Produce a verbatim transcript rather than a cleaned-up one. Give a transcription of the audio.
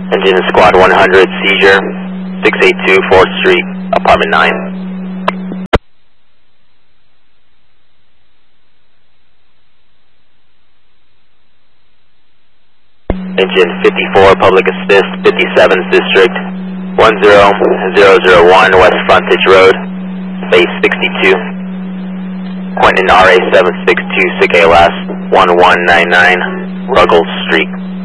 Engine Squad one hundred, seizure, six eighty-two fourth Street, apartment nine. Engine fifty-four, public assist, fifty-seventh District, one zero zero zero one West Frontage Road, base sixty-two. Quentin R A seven six two, S I C A L S, one one nine nine, Ruggles Street.